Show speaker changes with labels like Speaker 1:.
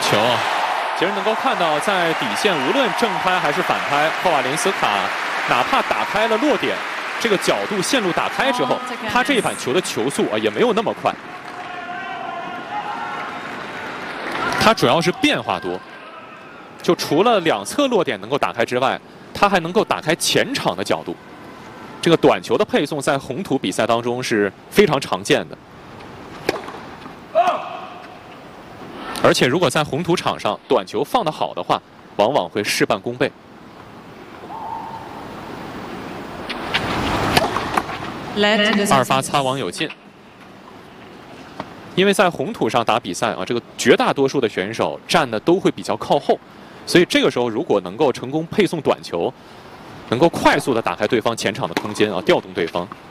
Speaker 1: 球啊！其实能够看到，在底线无论正拍还是反拍，霍瓦连斯卡哪怕打开了落点，这个角度线路打开之后，他这一板球的球速啊也没有那么快。他主要是变化多，就除了两侧落点能够打开之外，他还能够打开前场的角度。这个短球的配送在红土比赛当中是非常常见的。 而且，如果在红土场上短球放得好的话，往往会事半功倍。二发擦网有进，因为在红土上打比赛啊，这个绝大多数的选手站的都会比较靠后，所以这个时候如果能够成功配送短球，能够快速的打开对方前场的空间啊，调动对方。